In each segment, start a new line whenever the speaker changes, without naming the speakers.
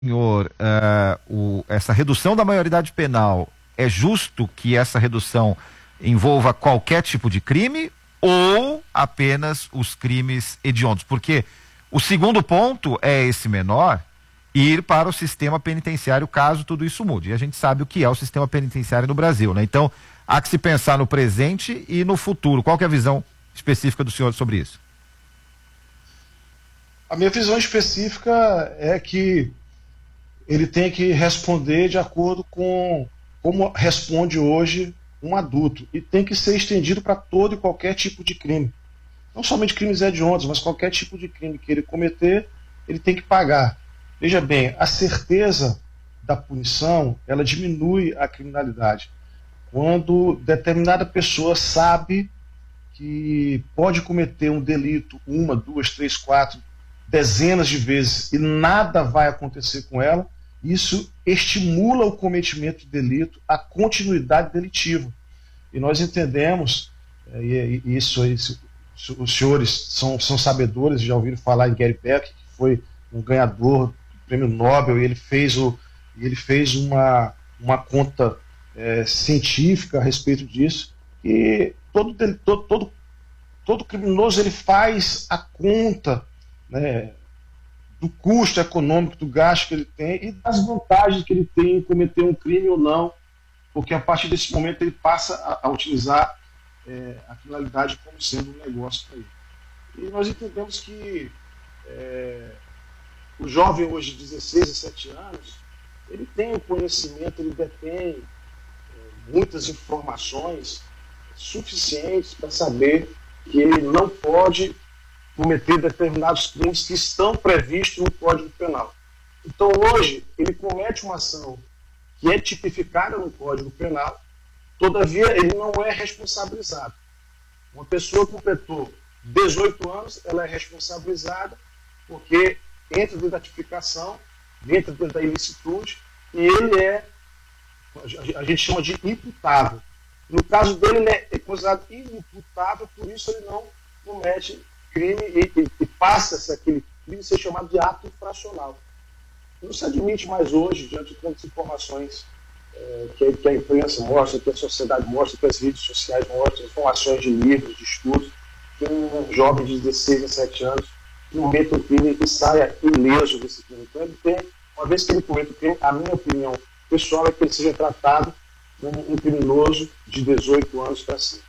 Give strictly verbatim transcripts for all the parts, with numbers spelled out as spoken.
senhor, uh, o, essa redução da maioridade penal, é justo que essa redução envolva qualquer tipo de crime ou apenas os crimes hediondos? Porque o segundo ponto é esse menor ir para o sistema penitenciário caso tudo isso mude. E a gente sabe o que é o sistema penitenciário no Brasil, né? Então, há que se pensar no presente e no futuro. Qual que é a visão específica do senhor sobre isso?
A minha visão específica é que ele tem que responder de acordo com como responde hoje um adulto. E tem que ser estendido para todo e qualquer tipo de crime. Não somente crimes hediondos, mas qualquer tipo de crime que ele cometer, ele tem que pagar. Veja bem, a certeza da punição, ela diminui a criminalidade. Quando determinada pessoa sabe que pode cometer um delito uma, duas, três, quatro, dezenas de vezes e nada vai acontecer com ela, isso estimula o cometimento de delito, a continuidade delitiva. E nós entendemos, e isso, isso os senhores são, são sabedores, já ouviram falar em Gary Becker, que foi um ganhador do prêmio Nobel, e ele fez, o, ele fez uma, uma conta é, científica a respeito disso, e todo, todo, todo, todo criminoso ele faz a conta, né, do custo econômico, do gasto que ele tem e das vantagens que ele tem em cometer um crime ou não, porque a partir desse momento ele passa a, a utilizar é, a criminalidade como sendo um negócio para ele. E nós entendemos que é, o jovem hoje de dezesseis, dezessete anos, ele tem o conhecimento, ele detém é, muitas informações suficientes para saber que ele não pode cometer determinados crimes que estão previstos no Código Penal. Então, hoje, ele comete uma ação que é tipificada no Código Penal, todavia, ele não é responsabilizado. Uma pessoa completou dezoito anos, ela é responsabilizada porque entra dentro da tipificação, entra dentro da ilicitude, e ele é, a gente chama de imputável. No caso dele, ele é considerado inimputável, por isso ele não comete crime e, e, e passa-se aquele crime ser chamado de ato infracional. Não se admite mais hoje, diante de tantas informações é, que, que a imprensa mostra, que a sociedade mostra, que as redes sociais mostram, informações de livros, de estudos, que um jovem de dezesseis, dezessete anos cometa um crime e saia ileso desse crime. Então ele tem, uma vez que ele cometa o crime, a minha opinião pessoal é que ele seja tratado como um criminoso de dezoito anos para cima.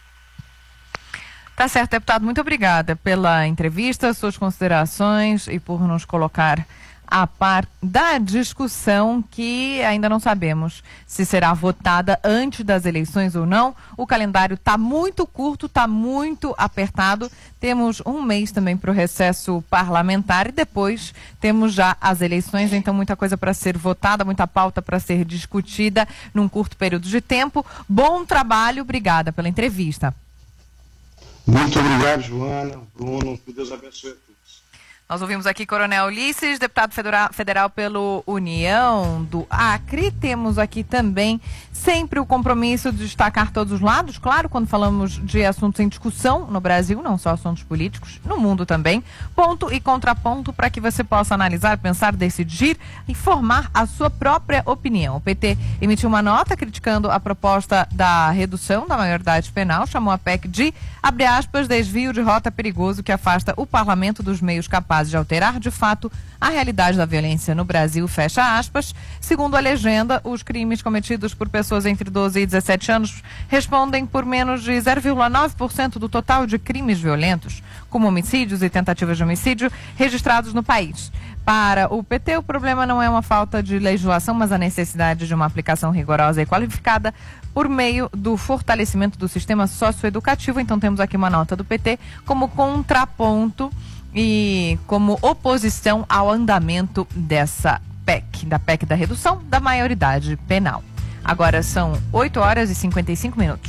Tá certo, deputado, muito obrigada pela entrevista, suas considerações e por nos colocar a par da discussão que ainda não sabemos se será votada antes das eleições ou não. O calendário está muito curto, está muito apertado. Temos um mês também para o recesso parlamentar e depois temos já as eleições, então muita coisa para ser votada, muita pauta para ser discutida num curto período de tempo. Bom trabalho, obrigada pela entrevista.
Muito obrigado, Joana, Bruno, que Deus abençoe a todos.
Nós ouvimos aqui Coronel Ulisses, deputado federal, federal pelo União do Acre. Temos aqui também sempre o compromisso de destacar todos os lados, claro, quando falamos de assuntos em discussão no Brasil, não só assuntos políticos, no mundo também. Ponto e contraponto para que você possa analisar, pensar, decidir e formar a sua própria opinião. O P T emitiu uma nota criticando a proposta da redução da maioridade penal, chamou a P E C de, abre aspas, desvio de rota perigoso que afasta o parlamento dos meios capazes de alterar, de fato, a realidade da violência no Brasil, fecha aspas. Segundo a legenda, os crimes cometidos por pessoas entre doze e dezessete anos respondem por menos de zero vírgula nove por cento do total de crimes violentos, como homicídios e tentativas de homicídio registrados no país. Para o P T, o problema não é uma falta de legislação, mas a necessidade de uma aplicação rigorosa e qualificada por meio do fortalecimento do sistema socioeducativo. Então temos aqui uma nota do P T como contraponto e como oposição ao andamento dessa P E C, da P E C da redução da maioridade penal. Agora são oito horas e cinquenta e cinco minutos.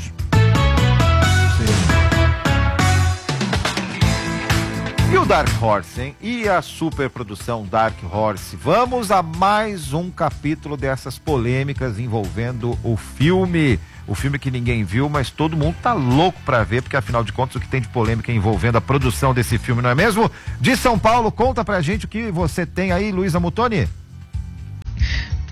E o Dark Horse, hein? E a superprodução Dark Horse? Vamos a mais um capítulo dessas polêmicas envolvendo o filme. O filme que ninguém viu, mas todo mundo tá louco pra ver, porque afinal de contas o que tem de polêmica envolvendo a produção desse filme, não é mesmo? De São Paulo, conta pra gente o que você tem aí, Luísa Mutoni.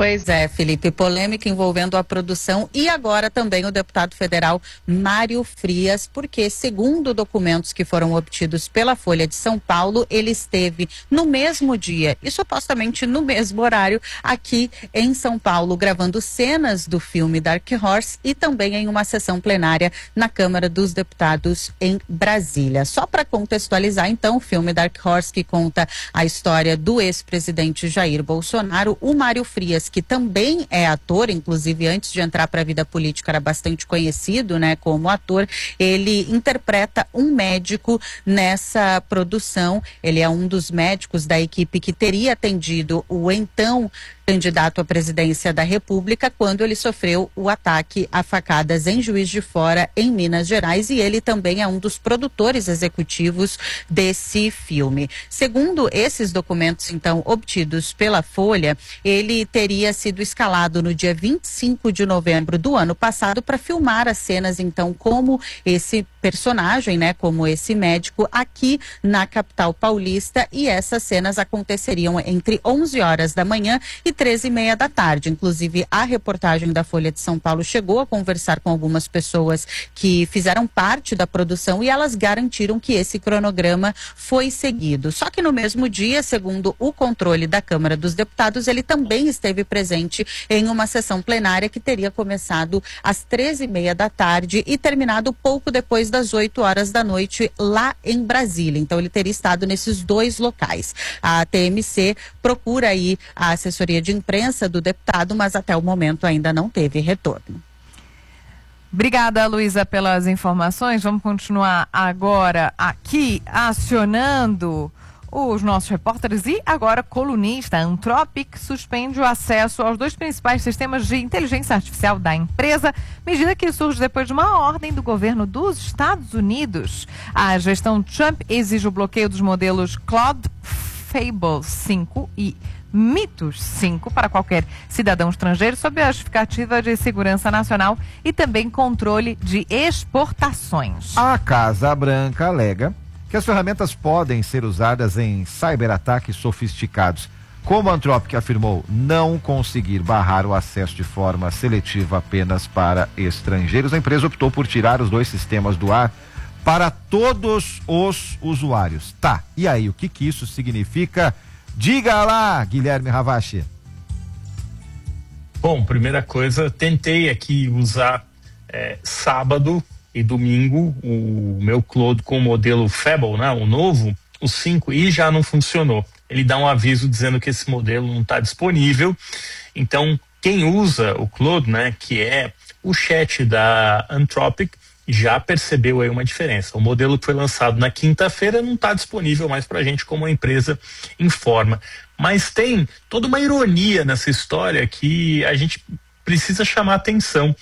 Pois é, Felipe, polêmica envolvendo a produção e agora também o deputado federal Mário Frias, porque segundo documentos que foram obtidos pela Folha de São Paulo, ele esteve no mesmo dia e supostamente no mesmo horário aqui em São Paulo, gravando cenas do filme Dark Horse e também em uma sessão plenária na Câmara dos Deputados em Brasília. Só para contextualizar, então, o filme Dark Horse, que conta a história do ex-presidente Jair Bolsonaro, o Mário Frias, que também é ator, inclusive antes de entrar para a vida política era bastante conhecido, né, como ator, ele interpreta um médico nessa produção. Ele é um dos médicos da equipe que teria atendido o então candidato à presidência da República quando ele sofreu o ataque a facadas em Juiz de Fora, em Minas Gerais, e ele também é um dos produtores executivos desse filme. Segundo esses documentos, então, obtidos pela Folha, ele teria sido escalado no dia vinte e cinco de novembro do ano passado para filmar as cenas, então, como esse personagem, né, como esse médico aqui na capital paulista, e essas cenas aconteceriam entre onze horas da manhã e treze e meia da tarde. Inclusive, a reportagem da Folha de São Paulo chegou a conversar com algumas pessoas que fizeram parte da produção e elas garantiram que esse cronograma foi seguido. Só que no mesmo dia, segundo o controle da Câmara dos Deputados, ele também esteve presente em uma sessão plenária que teria começado às treze e meia da tarde e terminado pouco depois das oito horas da noite lá em Brasília. Então ele teria estado nesses dois locais. A T M C procura aí a assessoria de imprensa do deputado, mas até o momento ainda não teve retorno.
Obrigada, Luísa, pelas informações. Vamos continuar agora aqui acionando os nossos repórteres e agora colunista. A Anthropic suspende o acesso aos dois principais sistemas de inteligência artificial da empresa, medida que surge depois de uma ordem do governo dos Estados Unidos. A gestão Trump exige o bloqueio dos modelos Claude, Fable cinco e Mythos cinco para qualquer cidadão estrangeiro sob a justificativa de segurança nacional e também controle de exportações.
A Casa Branca alega que as ferramentas podem ser usadas em cyberataques sofisticados. Como a Anthropic afirmou não conseguir barrar o acesso de forma seletiva apenas para estrangeiros, a empresa optou por tirar os dois sistemas do ar para todos os usuários. Tá, e aí, o que que isso significa? Diga lá, Guilherme Ravache.
Bom, primeira coisa, tentei aqui usar é, sábado e domingo o meu Claude com o modelo Fable, né, o novo, o cinco, e já não funcionou. Ele dá um aviso dizendo que esse modelo não está disponível. Então, quem usa o Claude, né, que é o chat da Anthropic, já percebeu aí uma diferença. O modelo que foi lançado na quinta-feira não está disponível mais para a gente, como a empresa informa. Mas tem toda uma ironia nessa história que a gente precisa chamar atenção.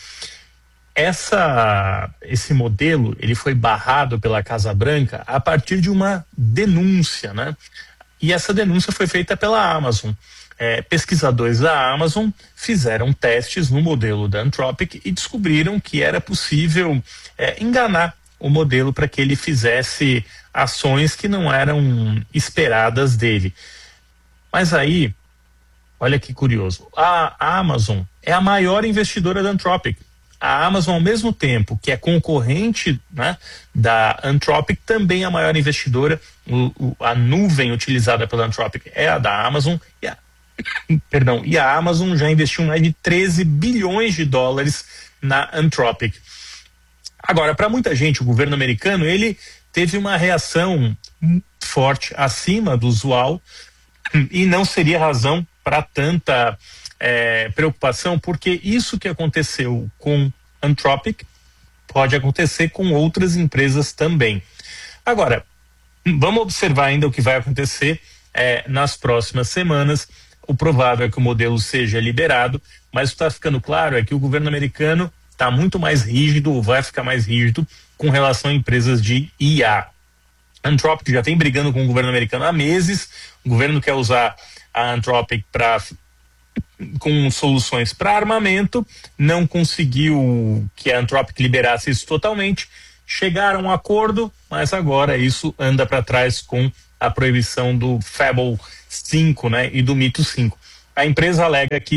Essa, esse modelo, ele foi barrado pela Casa Branca a partir de uma denúncia, né? E essa denúncia foi feita pela Amazon. É, pesquisadores da Amazon fizeram testes no modelo da Anthropic e descobriram que era possível é, enganar o modelo para que ele fizesse ações que não eram esperadas dele. Mas aí, olha que curioso, a, a Amazon é a maior investidora da Anthropic. A Amazon, ao mesmo tempo que é concorrente, né, da Anthropic, também é a maior investidora. O, o, a nuvem utilizada pela Anthropic é a da Amazon e a Perdão, e a Amazon já investiu mais de treze bilhões de dólares na Anthropic. Agora, para muita gente, o governo americano, ele teve uma reação forte, acima do usual, e não seria razão para tanta é, preocupação, porque isso que aconteceu com Anthropic pode acontecer com outras empresas também. Agora, vamos observar ainda o que vai acontecer é, nas próximas semanas. O provável é que o modelo seja liberado, mas o que está ficando claro é que o governo americano está muito mais rígido, ou vai ficar mais rígido, com relação a empresas de I A. A Anthropic já vem brigando com o governo americano há meses. O governo quer usar a Anthropic pra, com soluções para armamento, não conseguiu que a Anthropic liberasse isso totalmente. Chegaram a um acordo, mas agora isso anda para trás com a proibição do Fable cinco, né, e do Mythos cinco. A empresa alega que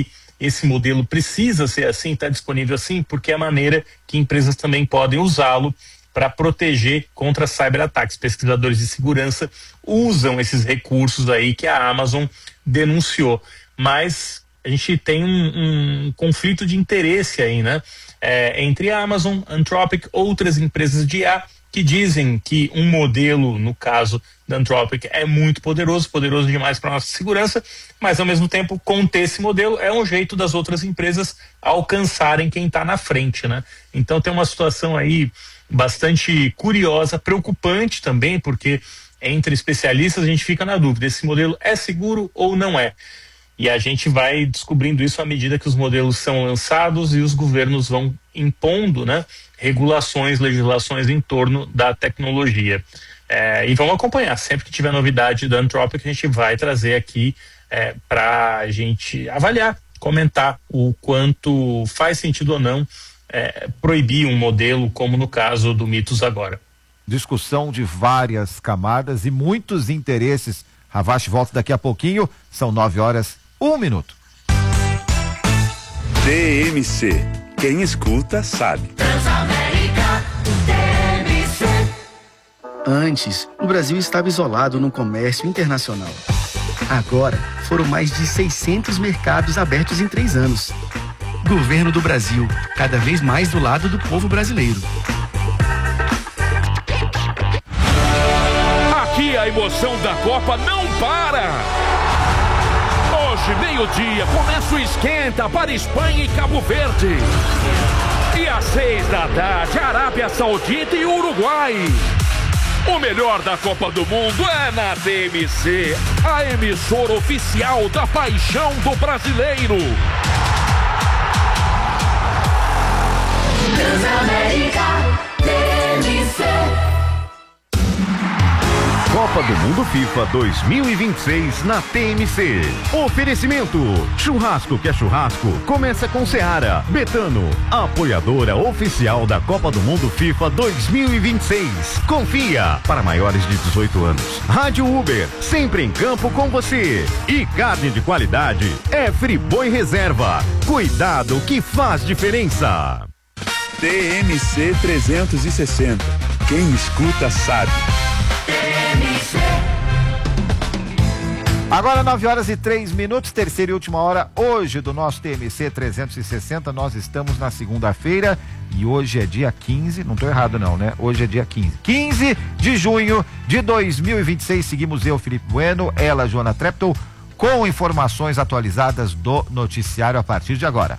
esse modelo precisa ser assim, está disponível assim, porque é a maneira que empresas também podem usá-lo para proteger contra cyberataques. Pesquisadores de segurança usam esses recursos aí que a Amazon denunciou, mas a gente tem um, um conflito de interesse aí, né? É, entre a Amazon, Anthropic, outras empresas de I A que dizem que um modelo, no caso da Anthropic, é muito poderoso, poderoso demais para nossa segurança, mas ao mesmo tempo conter esse modelo é um jeito das outras empresas alcançarem quem está na frente, né? Então tem uma situação aí bastante curiosa, preocupante também, porque entre especialistas a gente fica na dúvida, esse modelo é seguro ou não é? E a gente vai descobrindo isso à medida que os modelos são lançados e os governos vão impondo, né, regulações, legislações em torno da tecnologia. É, e vamos acompanhar, sempre que tiver novidade da Anthropic, a gente vai trazer aqui é, para a gente avaliar, comentar o quanto faz sentido ou não é, proibir um modelo, como no caso do Mythos agora.
Discussão de várias camadas e muitos interesses. Ravache volta daqui a pouquinho, são nove horas, um minuto.
T M C, quem escuta sabe.
Transamérica, T M C.
Antes, o Brasil estava isolado no comércio internacional. Agora, foram mais de seiscentos mercados abertos em três anos. Governo do Brasil, cada vez mais do lado do povo brasileiro.
Aqui a emoção da Copa não para! Hoje, meio-dia, começa o esquenta para Espanha e Cabo Verde. E às seis da tarde, Arábia Saudita e Uruguai. O melhor da Copa do Mundo é na T M C, a emissora oficial da paixão do brasileiro.
Transamérica, T M C.
Copa do Mundo FIFA dois mil e vinte e seis na T M C. Oferecimento: churrasco que é churrasco, começa com Seara. Betano, apoiadora oficial da Copa do Mundo FIFA dois mil e vinte e seis. Confia, para maiores de dezoito anos. Rádio Uber, sempre em campo com você. E carne de qualidade é Friboi Reserva. Cuidado que faz diferença.
T M C trezentos e sessenta, quem escuta sabe.
Agora nove horas e três minutos, terceira e última hora hoje do nosso T M C trezentos e sessenta. Nós estamos na segunda-feira e hoje é dia quinze, não estou errado não, né? Hoje é dia quinze. quinze de junho de dois mil e vinte e seis. Seguimos eu, Felipe Bueno, ela, Joana Treptow, com informações atualizadas do noticiário a partir de agora.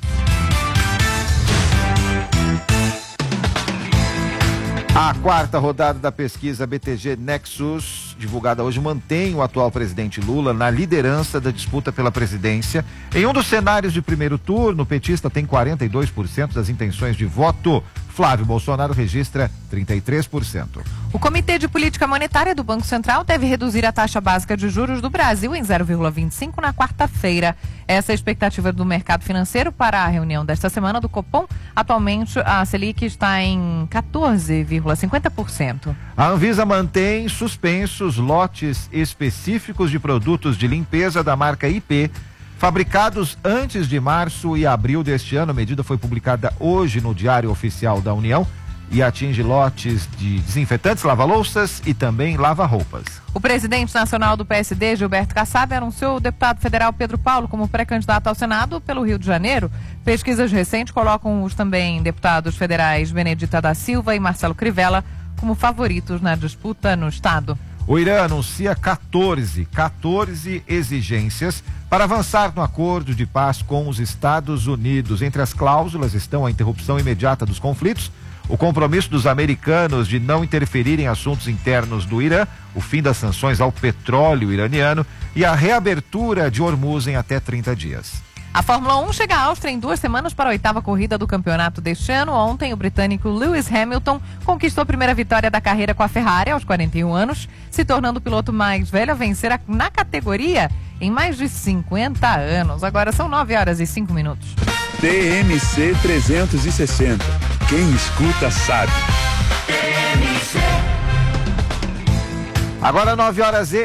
A quarta rodada da pesquisa B T G Nexus, divulgada hoje, mantém o atual presidente Lula na liderança da disputa pela presidência. Em um dos cenários de primeiro turno, o petista tem quarenta e dois por cento das intenções de voto. Flávio Bolsonaro registra trinta e três por cento.
O Comitê de Política Monetária do Banco Central deve reduzir a taxa básica de juros do Brasil em zero vírgula vinte e cinco na quarta-feira. Essa é a expectativa do mercado financeiro para a reunião desta semana do Copom. Atualmente, a Selic está em quatorze vírgula cinquenta por cento.
A Anvisa mantém suspensos lotes específicos de produtos de limpeza da marca I P, fabricados antes de março e abril deste ano. A medida foi publicada hoje no Diário Oficial da União e atinge lotes de desinfetantes, lava-louças e também lava-roupas.
O presidente nacional do P S D, Gilberto Kassab, anunciou o deputado federal Pedro Paulo como pré-candidato ao Senado pelo Rio de Janeiro. Pesquisas recentes colocam os também deputados federais Benedita da Silva e Marcelo Crivella como favoritos na disputa no estado.
O Irã anuncia quatorze, quatorze exigências para avançar no acordo de paz com os Estados Unidos. Entre as cláusulas estão a interrupção imediata dos conflitos, o compromisso dos americanos de não interferir em assuntos internos do Irã, o fim das sanções ao petróleo iraniano e a reabertura de Hormuz em até trinta dias.
A Fórmula um chega à Áustria em duas semanas para a oitava corrida do campeonato deste ano. Ontem, o britânico Lewis Hamilton conquistou a primeira vitória da carreira com a Ferrari aos quarenta e um anos, se tornando o piloto mais velho a vencer a, na categoria em mais de cinquenta anos. Agora são nove horas e cinco minutos.
T M C trezentos e sessenta, quem escuta sabe.
Agora nove horas e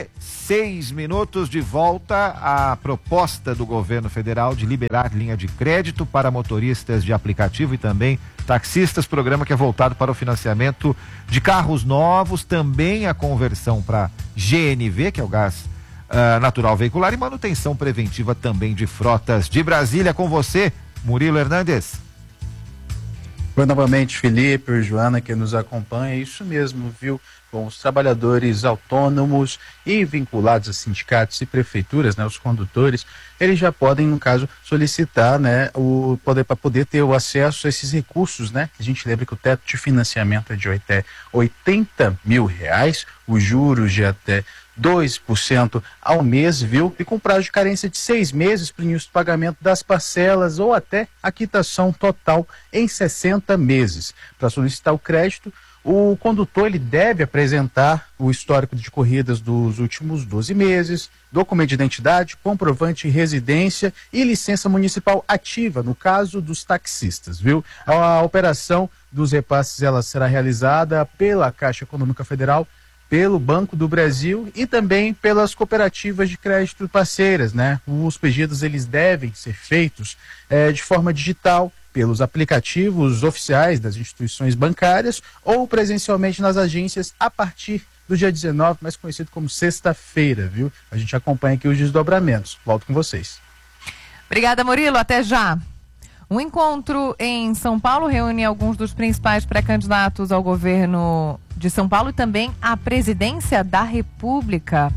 seis minutos, de volta à proposta do governo federal de liberar linha de crédito para motoristas de aplicativo e também taxistas, programa que é voltado para o financiamento de carros novos, também a conversão para G N V, que é o gás uh, natural veicular, e manutenção preventiva também de frotas. De Brasília, com você, Murilo Hernandes.
Oi, novamente, Felipe e Joana, que nos acompanha, isso mesmo, viu? Com os trabalhadores autônomos e vinculados a sindicatos e prefeituras, né, os condutores, eles já podem, no caso, solicitar, né, o poder para poder ter o acesso a esses recursos, né? A gente lembra que o teto de financiamento é de até oitenta mil reais, os juros de até dois por cento ao mês, viu? E com prazo de carência de seis meses para o início do pagamento das parcelas ou até a quitação total em sessenta meses. Para solicitar o crédito, o condutor ele deve apresentar o histórico de corridas dos últimos doze meses, documento de identidade, comprovante de residência e licença municipal ativa, no caso dos taxistas, viu? A operação dos repasses ela será realizada pela Caixa Econômica Federal, pelo Banco do Brasil e também pelas cooperativas de crédito parceiras, né? Os pedidos eles devem ser feitos eh, de forma digital, pelos aplicativos oficiais das instituições bancárias ou presencialmente nas agências a partir do dia dezenove, mais conhecido como sexta-feira, viu? A gente acompanha aqui os desdobramentos. Volto com vocês.
Obrigada, Murilo. Até já. Um encontro em São Paulo reúne alguns dos principais pré-candidatos ao governo de São Paulo e também à presidência da República.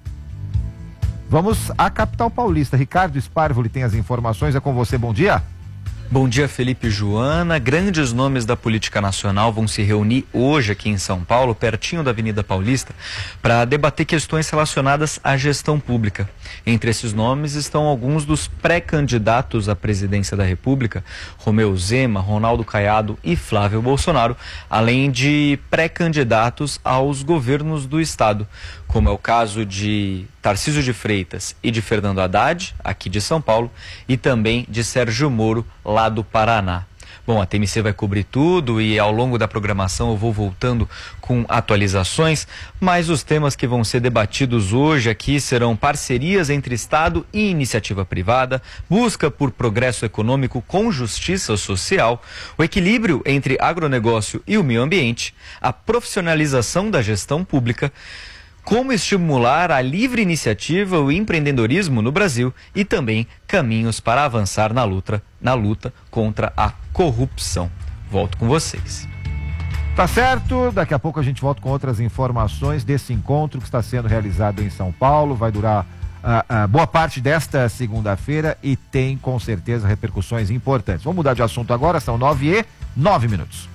Vamos à capital paulista. Ricardo Sparvoli tem as informações. É com você. Bom dia.
Bom dia, Felipe e Joana. Grandes nomes da política nacional vão se reunir hoje aqui em São Paulo, pertinho da Avenida Paulista, para debater questões relacionadas à gestão pública. Entre esses nomes estão alguns dos pré-candidatos à presidência da República, Romeu Zema, Ronaldo Caiado e Flávio Bolsonaro, além de pré-candidatos aos governos do estado, como é o caso de Tarcísio de Freitas e de Fernando Haddad, aqui de São Paulo, e também de Sérgio Moro, lá do Paraná. Bom, a T M C vai cobrir tudo e ao longo da programação eu vou voltando com atualizações, mas os temas que vão ser debatidos hoje aqui serão parcerias entre Estado e iniciativa privada, busca por progresso econômico com justiça social, o equilíbrio entre agronegócio e o meio ambiente, a profissionalização da gestão pública, como estimular a livre iniciativa e o empreendedorismo no Brasil e também caminhos para avançar na luta, na luta contra a corrupção. Volto com vocês.
Tá certo, daqui a pouco a gente volta com outras informações desse encontro que está sendo realizado em São Paulo. Vai durar uh, uh, boa parte desta segunda-feira e tem com certeza repercussões importantes. Vamos mudar de assunto agora, são nove e nove minutos.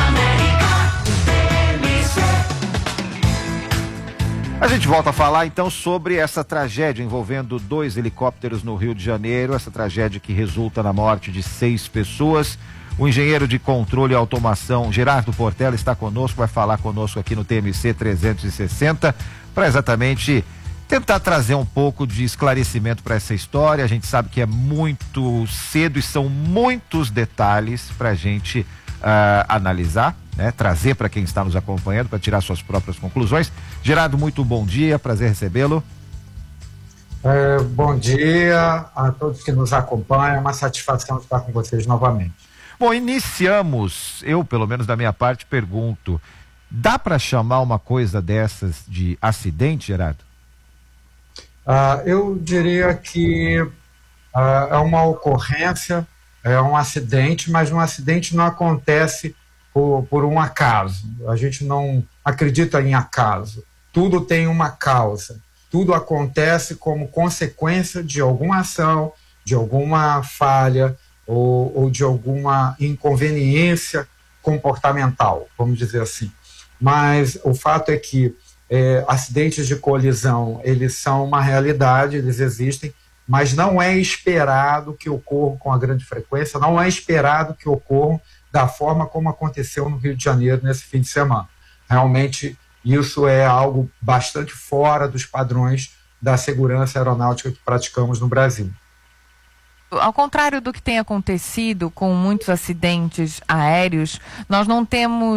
A gente volta a falar então sobre essa tragédia envolvendo dois helicópteros no Rio de Janeiro, essa tragédia que resulta na morte de seis pessoas. O engenheiro de controle e automação Gerardo Portela está conosco, vai falar conosco aqui no T M C trezentos e sessenta para exatamente tentar trazer um pouco de esclarecimento para essa história. A gente sabe que é muito cedo e são muitos detalhes para a gente uh, analisar, né? Trazer para quem está nos acompanhando para tirar suas próprias conclusões. Gerardo, muito bom dia, prazer recebê-lo.
É, bom dia a todos que nos acompanham, é uma satisfação estar com vocês novamente.
Bom, iniciamos, eu pelo menos da minha parte pergunto, dá para chamar uma coisa dessas de acidente, Gerardo?
Ah, eu diria que ah, é uma ocorrência, é um acidente, mas um acidente não acontece por, por um acaso. A gente não acredita em acaso. Tudo tem uma causa. Tudo acontece como consequência de alguma ação, de alguma falha ou, ou de alguma inconveniência comportamental, vamos dizer assim. Mas o fato é que é, acidentes de colisão, eles são uma realidade, eles existem, mas não é esperado que ocorram com a grande frequência, não é esperado que ocorram da forma como aconteceu no Rio de Janeiro nesse fim de semana. Realmente, isso é algo bastante fora dos padrões da segurança aeronáutica que praticamos no Brasil.
Ao contrário do que tem acontecido com muitos acidentes aéreos, nós não temos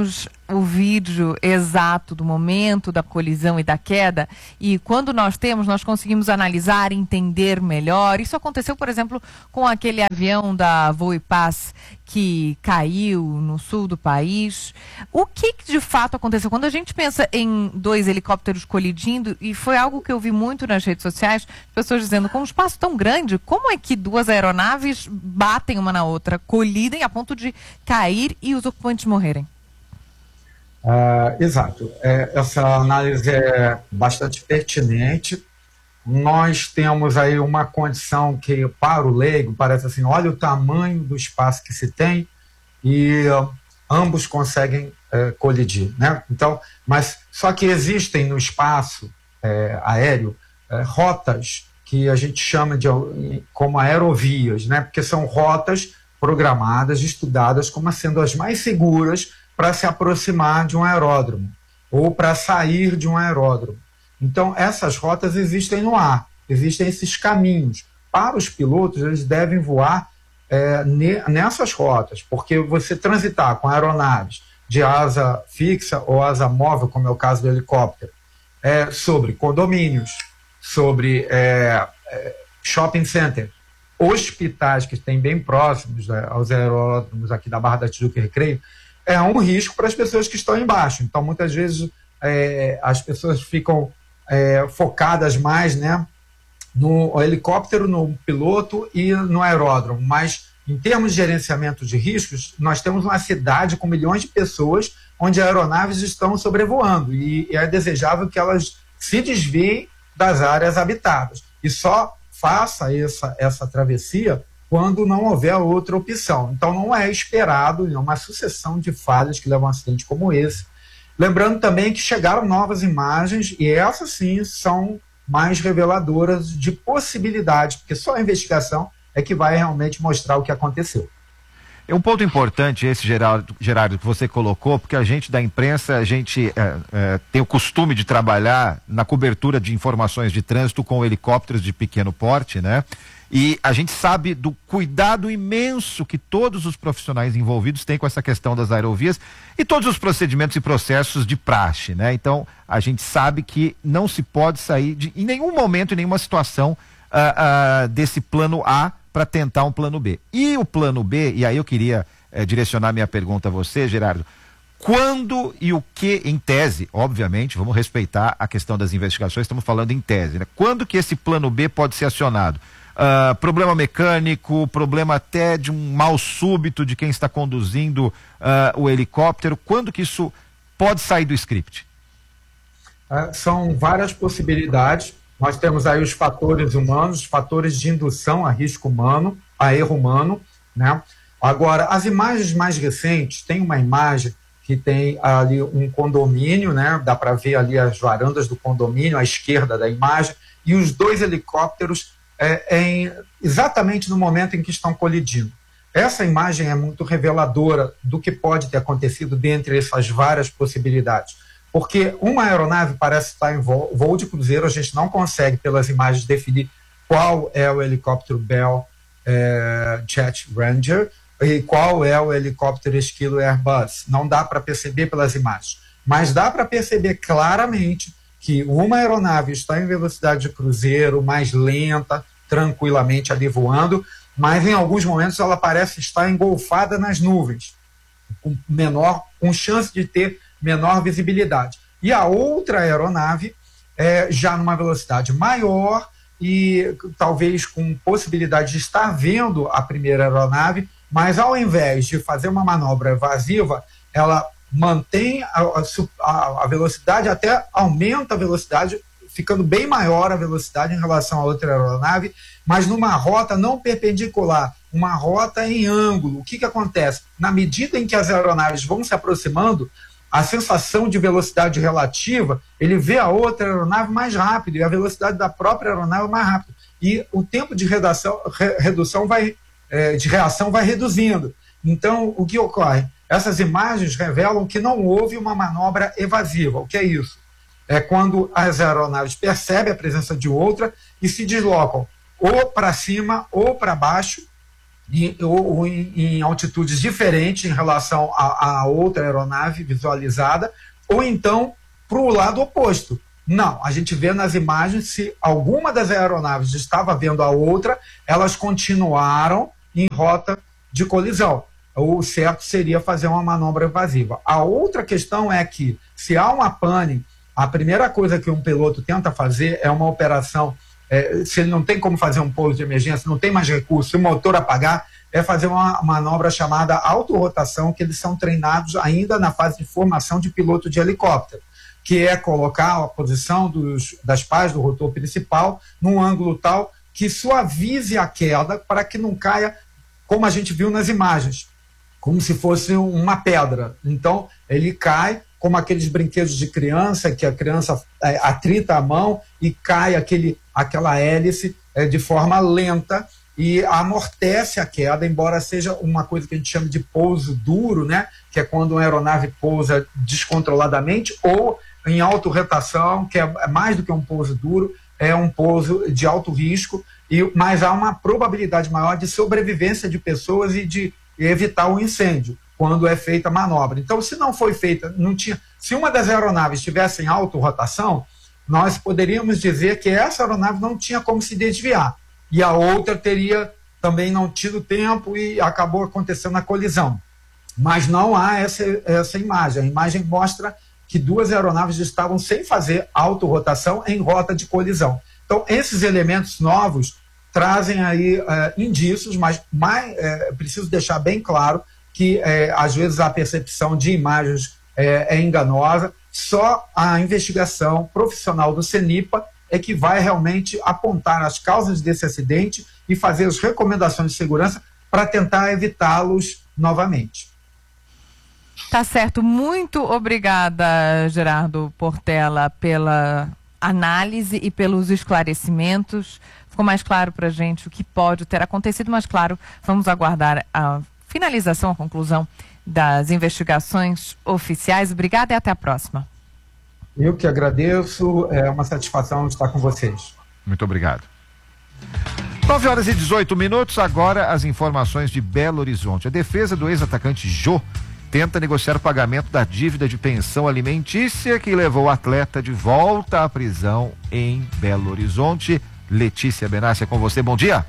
o vídeo exato do momento da colisão e da queda, e quando nós temos, nós conseguimos analisar, entender melhor. Isso aconteceu, por exemplo, com aquele avião da Voipaz que caiu no sul do país. O que, que de fato aconteceu? Quando a gente pensa em dois helicópteros colidindo, e foi algo que eu vi muito nas redes sociais, pessoas dizendo, com um espaço tão grande, como é que duas aeronaves batem uma na outra, colidem a ponto de cair e os ocupantes morrerem?
Uh, exato. É, essa análise é bastante pertinente. Nós temos aí uma condição que, para o leigo, parece assim, olha o tamanho do espaço que se tem e uh, ambos conseguem uh, colidir, né? Então, mas só que existem no espaço uh, aéreo uh, rotas que a gente chama de como aerovias, né? Porque são rotas programadas, estudadas como sendo as mais seguras para se aproximar de um aeródromo ou para sair de um aeródromo. Então, essas rotas existem no ar, existem esses caminhos. Para os pilotos, eles devem voar é, nessas rotas, porque você transitar com aeronaves de asa fixa ou asa móvel, como é o caso do helicóptero, é, sobre condomínios, sobre é, é, shopping center, hospitais que tem bem próximos, né, aos aeródromos aqui da Barra da Tijuca e Recreio, é um risco para as pessoas que estão embaixo. Então, muitas vezes, é, as pessoas ficam é, focadas mais, né, no helicóptero, no piloto e no aeródromo. Mas, em termos de gerenciamento de riscos, nós temos uma cidade com milhões de pessoas onde aeronaves estão sobrevoando. E, e é desejável que elas se desviem das áreas habitadas. E só faça essa, essa travessia quando não houver outra opção. Então, não é esperado, é uma sucessão de falhas que levam a um acidente como esse. Lembrando também que chegaram novas imagens, e essas sim são mais reveladoras de possibilidades, porque só a investigação é que vai realmente mostrar o que aconteceu.
É um ponto importante esse, Gerardo, Gerardo, que você colocou, porque a gente da imprensa, a gente é, é, tem o costume de trabalhar na cobertura de informações de trânsito com helicópteros de pequeno porte, né? E a gente sabe do cuidado imenso que todos os profissionais envolvidos têm com essa questão das aerovias e todos os procedimentos e processos de praxe, né? Então, a gente sabe que não se pode sair de, em nenhum momento, em nenhuma situação uh, uh, desse plano A para tentar um plano B. E o plano B, e aí eu queria uh, direcionar minha pergunta a você, Gerardo, quando e o que, em tese, obviamente, vamos respeitar a questão das investigações, estamos falando em tese, né? Quando que esse plano B pode ser acionado? Uh, problema mecânico, problema até de um mal súbito de quem está conduzindo uh, o helicóptero, quando que isso pode sair do script?
Uh, são várias possibilidades. Nós temos aí os fatores humanos, fatores de indução a risco humano, a erro humano, né? Agora, as imagens mais recentes, tem uma imagem que tem ali um condomínio, né? Dá para ver ali as varandas do condomínio à esquerda da imagem, e os dois helicópteros É, em, exatamente no momento em que estão colidindo. Essa imagem é muito reveladora do que pode ter acontecido dentre essas várias possibilidades, porque uma aeronave parece estar em voo, voo de cruzeiro, a gente não consegue pelas imagens definir qual é o helicóptero Bell é, Jet Ranger e qual é o helicóptero Esquilo Airbus, não dá para perceber pelas imagens, mas dá para perceber claramente que uma aeronave está em velocidade de cruzeiro, mais lenta, tranquilamente ali voando, mas em alguns momentos ela parece estar engolfada nas nuvens, com menor, com chance de ter menor visibilidade. E a outra aeronave é, já numa velocidade maior e talvez com possibilidade de estar vendo a primeira aeronave, mas ao invés de fazer uma manobra evasiva, ela mantém a, a, a velocidade, até aumenta a velocidade, ficando bem maior a velocidade em relação a outra aeronave, mas numa rota não perpendicular, uma rota em ângulo. O que que acontece? Na medida em que as aeronaves vão se aproximando, a sensação de velocidade relativa, ele vê a outra aeronave mais rápido e a velocidade da própria aeronave mais rápido. E o tempo de redação, re, redução vai, é, de reação vai reduzindo. Então, o que ocorre? Essas imagens revelam que não houve uma manobra evasiva. O que é isso? É quando as aeronaves percebem a presença de outra e se deslocam ou para cima ou para baixo, em, ou, ou em, em altitudes diferentes em relação a, a outra aeronave visualizada, ou então para o lado oposto. Não, a gente vê nas imagens, se alguma das aeronaves estava vendo a outra, elas continuaram em rota de colisão. O certo seria fazer uma manobra evasiva. A outra questão é que, se há uma pane, a primeira coisa que um piloto tenta fazer é uma operação, é, se ele não tem como fazer um pouso de emergência, não tem mais recurso, se o motor apagar, é fazer uma manobra chamada autorrotação, que eles são treinados ainda na fase de formação de piloto de helicóptero, que é colocar a posição dos, das pás do rotor principal num ângulo tal que suavize a queda para que não caia, como a gente viu nas imagens, como se fosse uma pedra. Então, ele cai como aqueles brinquedos de criança, que a criança é, atrita a mão e cai aquele, aquela hélice é, de forma lenta e amortece a queda, embora seja uma coisa que a gente chama de pouso duro, né? Que é quando uma aeronave pousa descontroladamente, ou em autorrotação, que é mais do que um pouso duro, é um pouso de alto risco, e, mas há uma probabilidade maior de sobrevivência de pessoas e de evitar o incêndio quando é feita a manobra. Então, se não foi feita, não tinha, se uma das aeronaves estivesse em autorrotação, nós poderíamos dizer que essa aeronave não tinha como se desviar, e a outra teria também não tido tempo e acabou acontecendo a colisão. Mas não há essa, essa imagem. A imagem mostra que duas aeronaves estavam sem fazer autorrotação em rota de colisão. Então, esses elementos novos trazem aí é, indícios, mas mais, é, preciso deixar bem claro que é, às vezes a percepção de imagens é, é enganosa. Só a investigação profissional do CENIPA é que vai realmente apontar as causas desse acidente e fazer as recomendações de segurança para tentar evitá-los novamente.
Tá certo. Muito obrigada, Gerardo Portela, pela análise e pelos esclarecimentos. Ficou mais claro para a gente o que pode ter acontecido, mas claro, vamos aguardar a finalização, a conclusão das investigações oficiais. Obrigada e até a próxima.
Eu que agradeço, é uma satisfação estar com vocês.
Muito obrigado. nove horas e dezoito minutos, agora as informações de Belo Horizonte. A defesa do ex-atacante Jô tenta negociar o pagamento da dívida de pensão alimentícia que levou o atleta de volta à prisão em Belo Horizonte. Letícia Benassi, é com você, bom dia.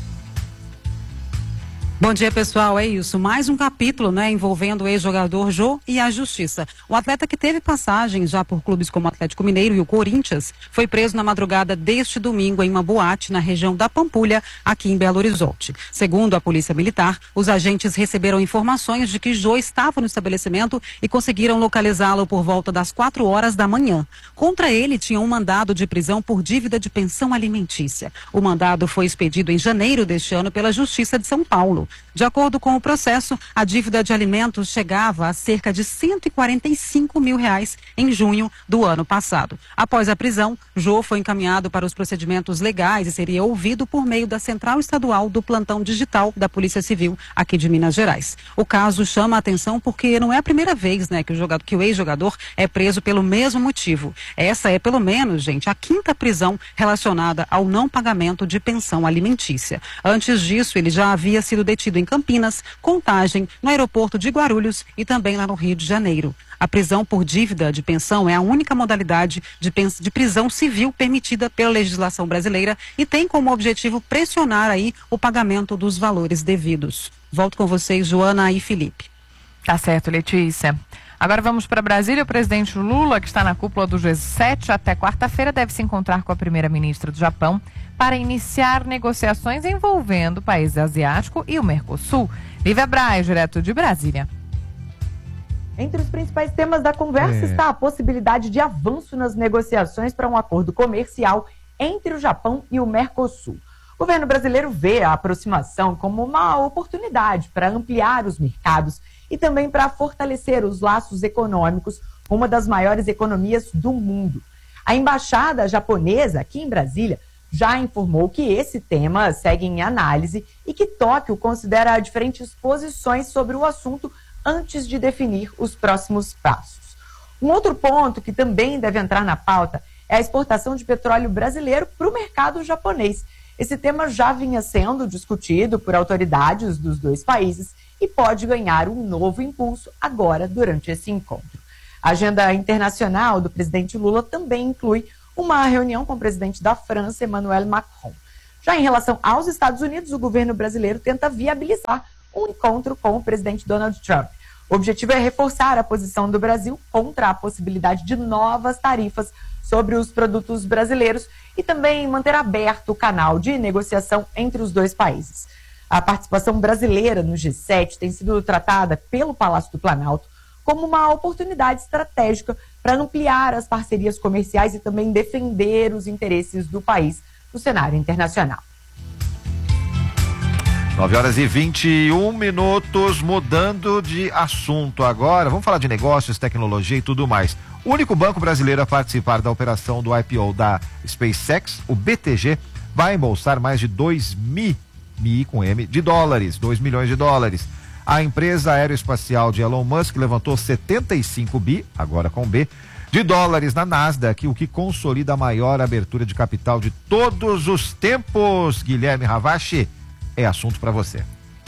Bom dia, pessoal. É isso. Mais um capítulo, né, envolvendo o ex-jogador Jô e a justiça. O atleta, que teve passagem já por clubes como o Atlético Mineiro e o Corinthians, foi preso na madrugada deste domingo em uma boate na região da Pampulha, aqui em Belo Horizonte. Segundo a Polícia Militar, os agentes receberam informações de que Jô estava no estabelecimento e conseguiram localizá-lo por volta das quatro horas da manhã. Contra ele tinha um mandado de prisão por dívida de pensão alimentícia. O mandado foi expedido em janeiro deste ano pela Justiça de São Paulo. De acordo com o processo, a dívida de alimentos chegava a cerca de cento e quarenta e cinco mil reais em junho do ano passado. Após a prisão, Jô foi encaminhado para os procedimentos legais e seria ouvido por meio da Central Estadual do Plantão Digital da Polícia Civil aqui de Minas Gerais. O caso chama a atenção porque não é a primeira vez, né, que o jogador, que o ex-jogador é preso pelo mesmo motivo. Essa é, pelo menos, gente, a quinta prisão relacionada ao não pagamento de pensão alimentícia. Antes disso, ele já havia sido detido em Campinas, Contagem, no aeroporto de Guarulhos e também lá no Rio de Janeiro. A prisão por dívida de pensão é a única modalidade de, de prisão civil permitida pela legislação brasileira e tem como objetivo pressionar aí o pagamento dos valores devidos. Volto com vocês, Joana e Felipe.
Tá certo, Letícia. Agora vamos para Brasília. O presidente Lula, que está na cúpula do G sete até quarta-feira, deve se encontrar com a primeira-ministra do Japão para iniciar negociações envolvendo o país asiático e o Mercosul. Lívia Braz, direto de Brasília.
Entre os principais temas da conversa
É.
está a possibilidade de avanço nas negociações para um acordo comercial entre o Japão e o Mercosul. O governo brasileiro vê a aproximação como uma oportunidade para ampliar os mercados e também para fortalecer os laços econômicos com uma das maiores economias do mundo. A embaixada japonesa aqui em Brasília já informou que esse tema segue em análise e que Tóquio considera diferentes posições sobre o assunto antes de definir os próximos passos. Um outro ponto que também deve entrar na pauta é a exportação de petróleo brasileiro para o mercado japonês. Esse tema já vinha sendo discutido por autoridades dos dois países e pode ganhar um novo impulso agora durante esse encontro. A agenda internacional do presidente Lula também inclui uma reunião com o presidente da França, Emmanuel Macron. Já em relação aos Estados Unidos, o governo brasileiro tenta viabilizar um encontro com o presidente Donald Trump. O objetivo é reforçar a posição do Brasil contra a possibilidade de novas tarifas sobre os produtos brasileiros e também manter aberto o canal de negociação entre os dois países. A participação brasileira no G sete tem sido tratada pelo Palácio do Planalto como uma oportunidade estratégica para ampliar as parcerias comerciais e também defender os interesses do país no cenário internacional.
nove horas e vinte e um minutos, mudando de assunto agora. Vamos falar de negócios, tecnologia e tudo mais. O único banco brasileiro a participar da operação do I P O da SpaceX, o B T G, vai embolsar mais de dois mi, mi com M, de dólares, dois milhões de dólares. A empresa aeroespacial de Elon Musk levantou setenta e cinco bi, agora com B, de dólares na Nasdaq, o que consolida a maior abertura de capital de todos os tempos. Guilherme Ravache, é assunto para você.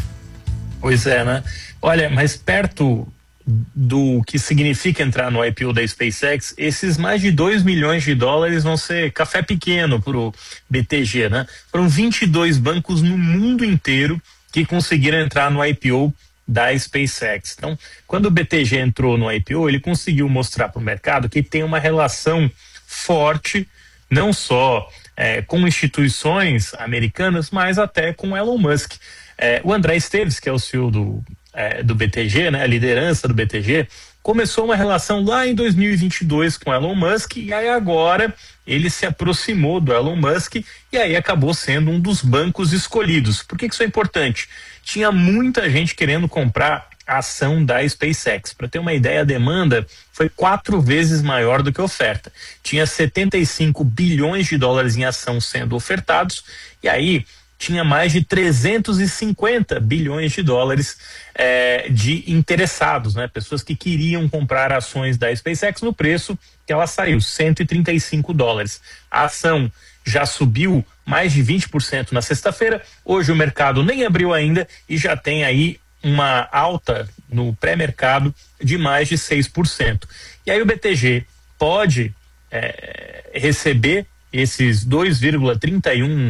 Pois é, né? Olha, mas perto do que significa entrar no I P O da SpaceX, esses mais de dois milhões de dólares vão ser café pequeno pro B T G, né? Foram vinte e dois bancos no mundo inteiro que conseguiram entrar no I P O da SpaceX. Então, quando o B T G entrou no I P O, ele conseguiu mostrar para o mercado que tem uma relação forte, não só é, com instituições americanas, mas até com Elon Musk. É, o André Esteves, que é o C E O do, é, do B T G, né, a liderança do B T G, começou uma relação lá em dois mil e vinte e dois com Elon Musk, e aí agora ele se aproximou do Elon Musk e aí acabou sendo um dos bancos escolhidos. Por que que isso é importante? Tinha muita gente querendo comprar a ação da SpaceX. Para ter uma ideia, a demanda foi quatro vezes maior do que a oferta. Tinha setenta e cinco bilhões de dólares em ação sendo ofertados, e aí tinha mais de trezentos e cinquenta bilhões de dólares eh, de interessados, né? Pessoas que queriam comprar ações da SpaceX no preço que ela saiu, cento e trinta e cinco dólares. A ação já subiu mais de vinte por cento na sexta-feira. Hoje o mercado nem abriu ainda e já tem aí uma alta no pré-mercado de mais de seis por cento. E aí o B T G pode é, receber esses dois vírgula trinta e um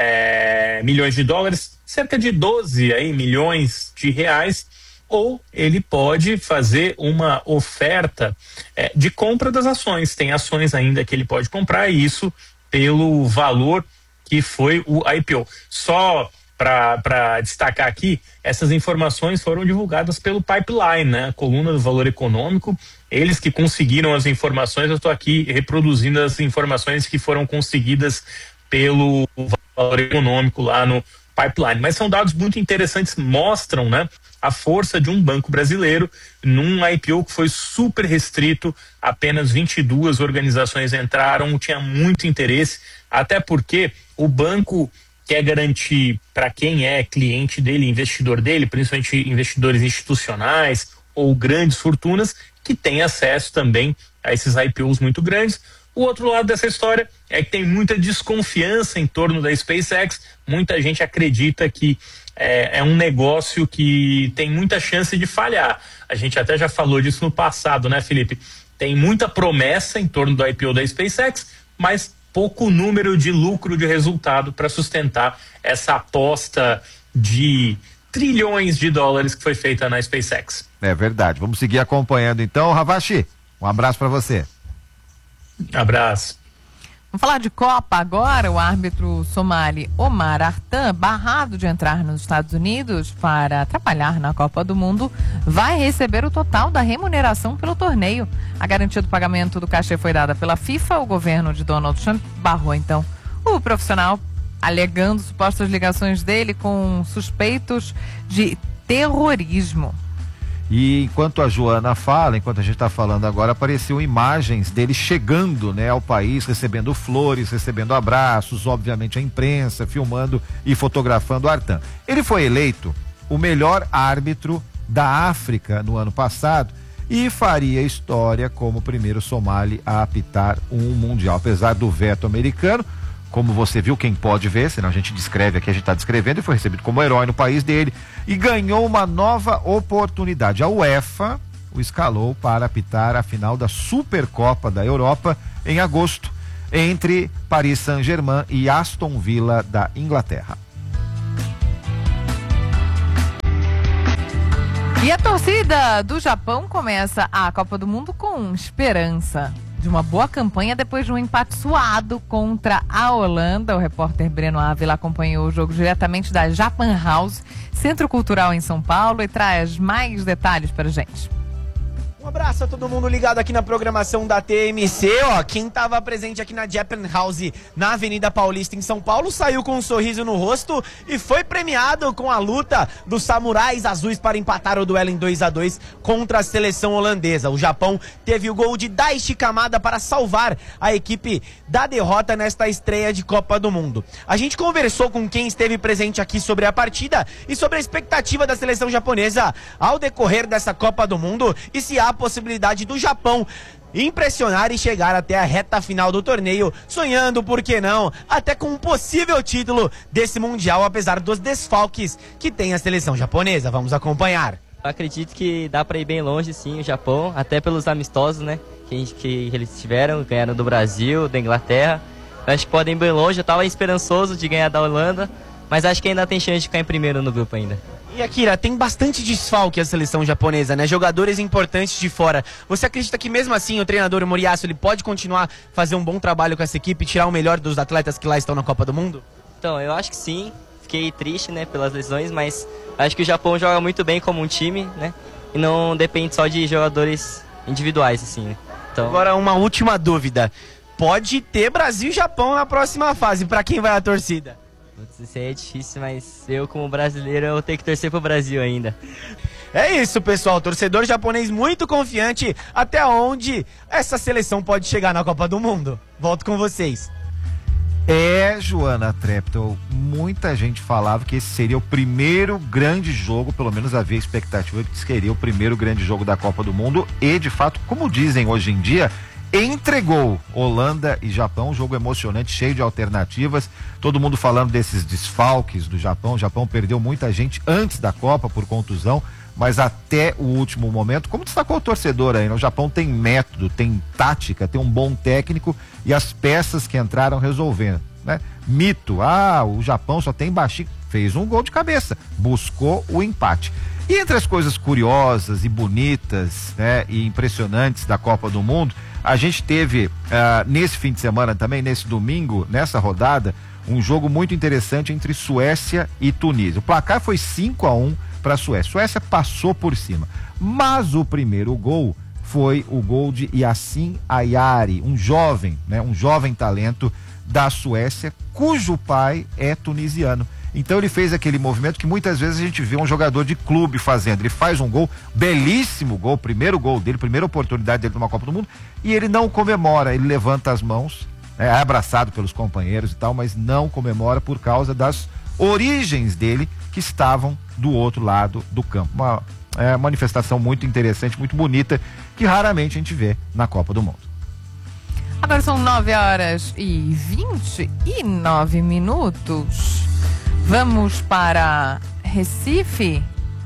é, milhões de dólares, cerca de doze aí, milhões de reais, ou ele pode fazer uma oferta é, de compra das ações. Tem ações ainda que ele pode comprar, e isso pelo valor que foi o I P O. Só para destacar aqui, essas informações foram divulgadas pelo Pipeline, né? A coluna do Valor Econômico. Eles que conseguiram as informações, eu estou aqui reproduzindo as informações que foram conseguidas pelo Valor Econômico lá no Pipeline. Mas são dados muito interessantes, mostram, né, a força de um banco brasileiro num I P O que foi super restrito, apenas vinte e duas organizações entraram, tinha muito interesse, até porque o banco quer garantir para quem é cliente dele, investidor dele, principalmente investidores institucionais ou grandes fortunas, que tem acesso também a esses I P Os muito grandes. O outro lado dessa história é que tem muita desconfiança em torno da SpaceX, muita gente acredita que é, é um negócio que tem muita chance de falhar. A gente até já falou disso no passado, né, Felipe? Tem muita promessa em torno do I P O da SpaceX, mas pouco número de lucro, de resultado para sustentar essa aposta de trilhões de dólares que foi feita na SpaceX.
É verdade. Vamos seguir acompanhando então. Ravache, um abraço para você.
Abraço.
Vamos falar de Copa agora. O árbitro somali Omar Artan, barrado de entrar nos Estados Unidos para trabalhar na Copa do Mundo, vai receber o total da remuneração pelo torneio. A garantia do pagamento do cachê foi dada pela FIFA. O governo de Donald Trump barrou então o profissional, alegando supostas ligações dele com suspeitos de terrorismo.
E enquanto a Joana fala, enquanto a gente está falando agora, apareceu imagens dele chegando, né, ao país, recebendo flores, recebendo abraços, obviamente a imprensa, filmando e fotografando o Artan. Ele foi eleito o melhor árbitro da África no ano passado e faria história como o primeiro somali a apitar um mundial. Apesar do veto americano, como você viu, quem pode ver, senão a gente descreve aqui, a gente está descrevendo, e foi recebido como herói no país dele e ganhou uma nova oportunidade. A UEFA o escalou para apitar a final da Supercopa da Europa em agosto, entre Paris Saint-Germain e Aston Villa da Inglaterra.
E a torcida do Japão começa a Copa do Mundo com esperança de uma boa campanha depois de um empate suado contra a Holanda. O repórter Breno Ávila acompanhou o jogo diretamente da Japan House, Centro Cultural em São Paulo, e traz mais detalhes para a gente.
Um abraço a todo mundo ligado aqui na programação da T M C, ó, quem estava presente aqui na Japan House, na Avenida Paulista, em São Paulo, saiu com um sorriso no rosto e foi premiado com a luta dos samurais azuis para empatar o duelo em dois a dois contra a seleção holandesa. O Japão teve o gol de Daichi Kamada para salvar a equipe da derrota nesta estreia de Copa do Mundo. A gente conversou com quem esteve presente aqui sobre a partida e sobre a expectativa da seleção japonesa ao decorrer dessa Copa do Mundo e se há a possibilidade do Japão impressionar e chegar até a reta final do torneio, sonhando, por que não, até com um possível título desse Mundial, apesar dos desfalques que tem a seleção japonesa. Vamos acompanhar.
Eu acredito que dá para ir bem longe, sim, o Japão, até pelos amistosos, né, que, que eles tiveram, ganharam do Brasil, da Inglaterra. Eu acho que podem ir bem longe. Eu estava esperançoso de ganhar da Holanda, mas acho que ainda tem chance de ficar em primeiro no grupo ainda.
E Akira, tem bastante desfalque a seleção japonesa, né? Jogadores importantes de fora. Você acredita que mesmo assim o treinador Moriyasu ele pode continuar a fazer um bom trabalho com essa equipe e tirar o melhor dos atletas que lá estão na Copa do Mundo?
Então, eu acho que sim. Fiquei triste, né, pelas lesões, mas acho que o Japão joga muito bem como um time, né? E não depende só de jogadores individuais, assim, né? Então...
Agora, uma última dúvida. Pode ter Brasil e Japão na próxima fase. Pra quem vai a torcida?
Isso aí é difícil, mas eu, como brasileiro, eu tenho que torcer pro Brasil ainda.
É isso, pessoal. Torcedor japonês muito confiante até onde essa seleção pode chegar na Copa do Mundo. Volto com vocês.
É, Joana Treptow, muita gente falava que esse seria o primeiro grande jogo, pelo menos havia expectativa de que seria o primeiro grande jogo da Copa do Mundo e, de fato, como dizem hoje em dia, entregou Holanda e Japão, um jogo emocionante, cheio de alternativas, todo mundo falando desses desfalques do Japão. O Japão perdeu muita gente antes da Copa por contusão, mas até o último momento, como destacou o torcedor aí, né? O Japão tem método, tem tática, tem um bom técnico e as peças que entraram resolvendo, né? Mito, ah, o Japão só tem baixinho, fez um gol de cabeça, buscou o empate. E entre as coisas curiosas e bonitas, né, e impressionantes da Copa do Mundo, a gente teve uh, nesse fim de semana também, nesse domingo, nessa rodada, um jogo muito interessante entre Suécia e Tunísia. O placar foi cinco a um para a Suécia. Suécia passou por cima, mas o primeiro gol foi o gol de Yassin Ayari, um jovem, né, um jovem talento da Suécia, cujo pai é tunisiano. Então ele fez aquele movimento que muitas vezes a gente vê um jogador de clube fazendo. Ele faz um gol, belíssimo gol, primeiro gol dele, primeira oportunidade dele numa Copa do Mundo, e ele não comemora, ele levanta as mãos, é abraçado pelos companheiros e tal, mas não comemora por causa das origens dele que estavam do outro lado do campo. Uma é, manifestação muito interessante, muito bonita, que raramente a gente vê na Copa do Mundo.
Agora são nove horas e vinte e nove minutos. Vamos para Recife.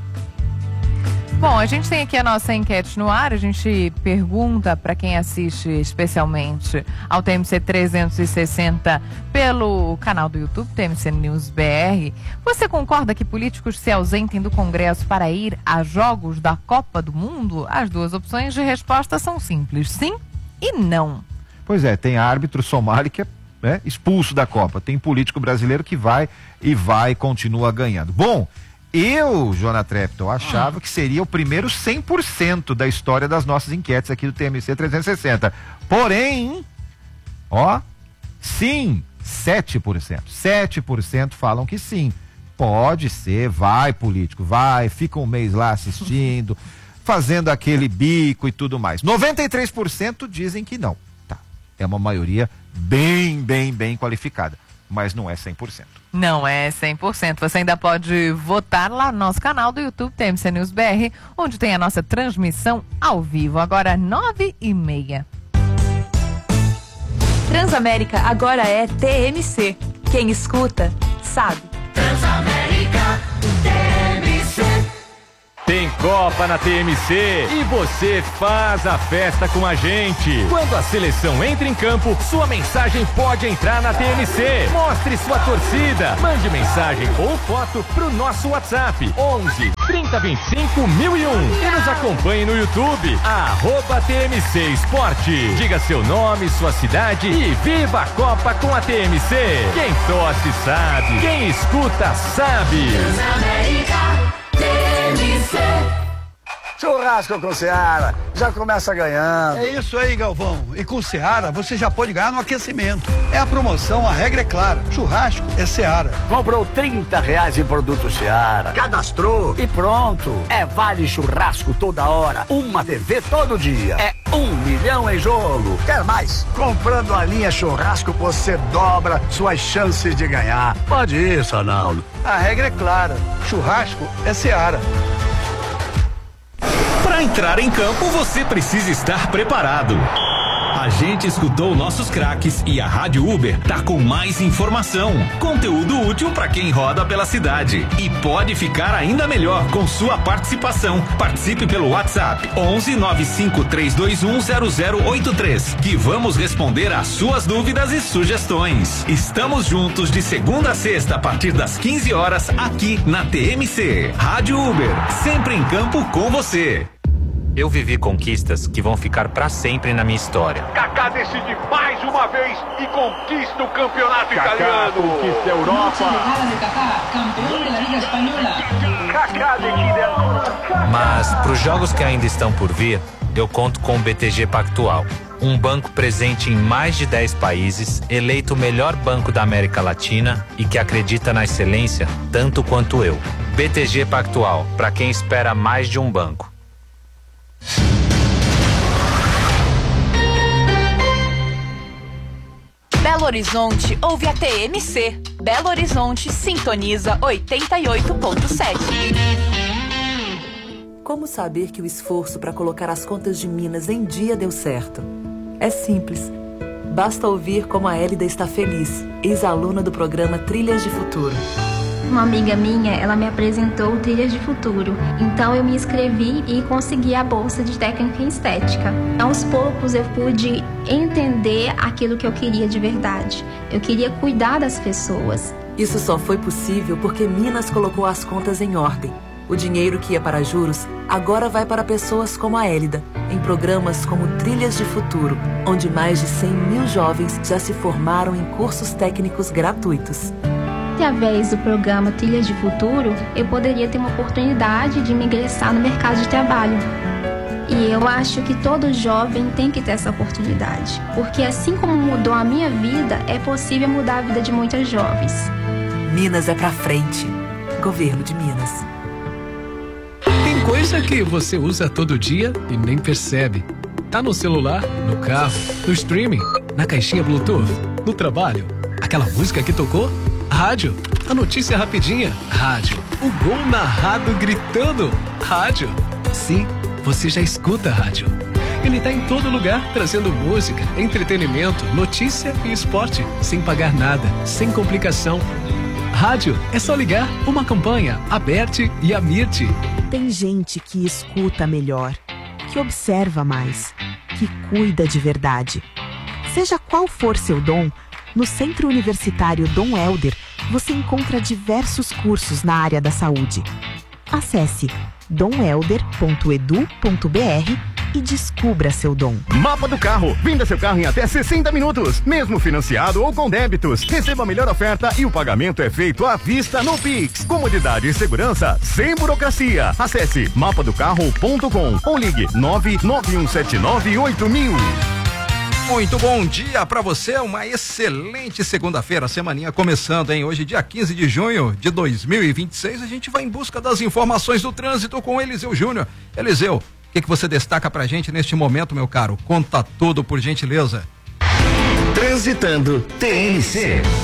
Bom, a gente tem aqui a nossa enquete no ar. A gente pergunta para quem assiste especialmente ao T M C trezentos e sessenta pelo canal do YouTube, T M C News B R. Você concorda que políticos se ausentem do Congresso para ir a jogos da Copa do Mundo? As duas opções de resposta são simples, sim e não.
Pois é, tem árbitro somali que é, né, expulso da Copa. Tem político brasileiro que vai e vai e continua ganhando. Bom, eu, Joana Treptow, achava ah. que seria o primeiro cem por cento da história das nossas enquetes aqui do T M C trezentos e sessenta. Porém, ó, sim, sete por cento. sete por cento falam que sim. Pode ser, vai político, vai, fica um mês lá assistindo, fazendo aquele bico e tudo mais. noventa e três por cento dizem que não. Tá, é uma maioria bem, bem, bem qualificada, mas não é cem por cento.
Não é cem por cento. Você ainda pode votar lá no nosso canal do YouTube, T M C News B R, onde tem a nossa transmissão ao vivo. Agora, nove e meia.
Transamérica agora é T M C. Quem escuta, sabe.
Transamérica T M C.
Tem Copa na T M C e você faz a festa com a gente. Quando a seleção entra em campo, sua mensagem pode entrar na T M C. Mostre sua torcida. Mande mensagem ou foto pro nosso WhatsApp onze, trinta, vinte e cinco, mil e um e nos acompanhe no YouTube, arroba T M C Esporte. Diga seu nome, sua cidade e viva a Copa com a T M C. Quem torce sabe, quem escuta sabe.
Transamérica T M C.
Churrasco com Seara, já começa ganhando.
É isso aí, Galvão. E com Seara você já pode ganhar no aquecimento. É a promoção, a regra é clara. Churrasco é Seara.
Comprou trinta reais em produto Seara, cadastrou e pronto. É vale churrasco toda hora, uma T V todo dia. É um milhão em jogo. Quer mais? Comprando a linha churrasco você dobra suas chances de ganhar. Pode ir, Sonaldo.
A regra é clara. Churrasco é Seara.
Para entrar em campo, você precisa estar preparado. A gente escutou nossos craques e a Rádio Uber tá com mais informação, conteúdo útil para quem roda pela cidade e pode ficar ainda melhor com sua participação. Participe pelo WhatsApp onze, nove cinco três dois um, zero zero oito três, que vamos responder às suas dúvidas e sugestões. Estamos juntos de segunda a sexta a partir das quinze horas aqui na T M C. Rádio Uber, sempre em campo com você.
Eu vivi conquistas que vão ficar para sempre na minha história.
Kaká decide mais uma vez e conquista o campeonato
Kaká
italiano.
conquista a Europa.
Mas para os jogos que ainda estão por vir, eu conto com o B T G Pactual, um banco presente em mais de dez países, eleito o melhor banco da América Latina e que acredita na excelência tanto quanto eu. B T G Pactual, para quem espera mais de um banco.
Belo Horizonte ouve a T M C. Belo Horizonte sintoniza oitenta e oito ponto sete.
Como saber que o esforço para colocar as contas de Minas em dia deu certo? É simples. Basta ouvir como a Hélida está feliz, ex-aluna do programa Trilhas de Futuro.
Uma amiga minha, ela me apresentou Trilhas de Futuro. Então eu me inscrevi e consegui a bolsa de técnica em estética. Aos poucos eu pude entender aquilo que eu queria de verdade. Eu queria cuidar das pessoas.
Isso só foi possível porque Minas colocou as contas em ordem. O dinheiro que ia para juros agora vai para pessoas como a Hélida, em programas como Trilhas de Futuro, onde mais de cem mil jovens já se formaram em cursos técnicos gratuitos.
Através do programa Trilhas de Futuro, eu poderia ter uma oportunidade de me ingressar no mercado de trabalho. E eu acho que todo jovem tem que ter essa oportunidade, porque assim como mudou a minha vida, é possível mudar a vida de muitas jovens.
Minas é pra frente. Governo de Minas.
Tem coisa que você usa todo dia e nem percebe. Tá no celular, no carro, no streaming, na caixinha Bluetooth, no trabalho. Aquela música que tocou? Rádio. A notícia rapidinha? Rádio. O gol narrado gritando? Rádio. Sim, você já escuta a rádio. Ele tá em todo lugar, trazendo música, entretenimento, notícia e esporte, sem pagar nada, sem complicação. Rádio é só ligar uma campanha, Aberte e Amirte.
Tem gente que escuta melhor, que observa mais, que cuida de verdade. Seja qual for seu dom, no Centro Universitário Dom Helder, você encontra diversos cursos na área da saúde. Acesse dom helder ponto edu ponto br e descubra seu dom.
Mapa do Carro. Venda seu carro em até sessenta minutos, mesmo financiado ou com débitos. Receba a melhor oferta e o pagamento é feito à vista no Pix. Comodidade e segurança sem burocracia. Acesse mapa do carro ponto com ou ligue nove nove um sete nove oito mil.
Muito bom dia para você, uma excelente segunda-feira, semaninha começando, hein? Hoje, dia quinze de junho de dois mil e vinte e seis, a gente vai em busca das informações do trânsito com Eliseu Júnior. Eliseu, o que, que você destaca pra gente neste momento, meu caro? Conta tudo, por gentileza.
Transitando T M C.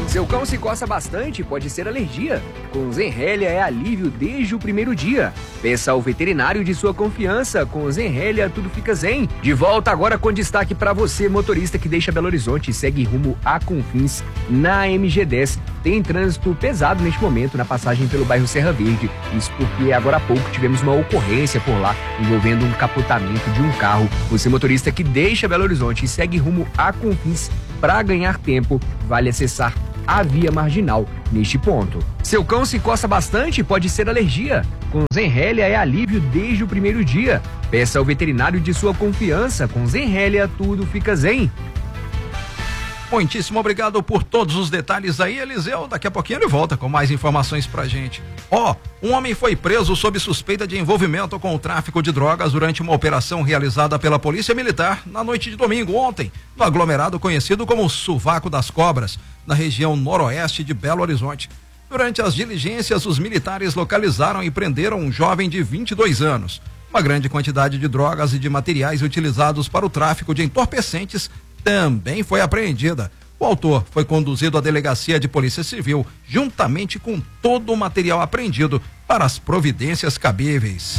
Seu cão se coça bastante, pode ser alergia. Com Zenrelia é alívio desde o primeiro dia. Peça ao veterinário de sua confiança. Com Zenrelia tudo fica zen. De volta agora com destaque para você, motorista que deixa Belo Horizonte e segue rumo a Confins na M G dez. Tem trânsito pesado neste momento na passagem pelo bairro Serra Verde. Isso porque agora há pouco tivemos uma ocorrência por lá envolvendo um capotamento de um carro. Você, motorista que deixa Belo Horizonte e segue rumo a Confins, para ganhar tempo, vale acessar a via marginal neste ponto. Seu cão se coça bastante, pode ser alergia. Com Zenrelia é alívio desde o primeiro dia. Peça ao veterinário de sua confiança. Com Zenrelia tudo fica zen.
Muitíssimo obrigado por todos os detalhes aí, Eliseu. Daqui a pouquinho ele volta com mais informações pra gente. Ó, oh, um homem foi preso sob suspeita de envolvimento com o tráfico de drogas durante uma operação realizada pela Polícia Militar na noite de domingo, ontem, no aglomerado conhecido como Sovaco das Cobras, na região noroeste de Belo Horizonte. Durante as diligências, os militares localizaram e prenderam um jovem de vinte e dois anos. Uma grande quantidade de drogas e de materiais utilizados para o tráfico de entorpecentes também foi apreendida. O autor foi conduzido à delegacia de Polícia Civil, juntamente com todo o material apreendido para as providências cabíveis.